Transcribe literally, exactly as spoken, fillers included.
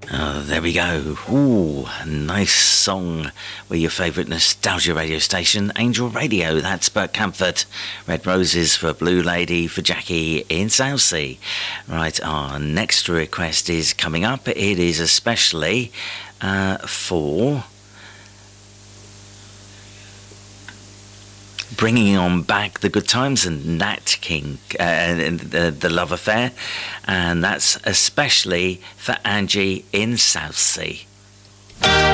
Oh, there we go. Ooh, a nice song with your favourite nostalgia radio station, Angel Radio. That's Bert Camford. Red Roses for Blue Lady for Jackie in Southsea. Right, our next request is coming up. It is especially uh, for bringing on back the good times and Nat King uh, and the, the love affair, and that's especially for Angie in Southsea.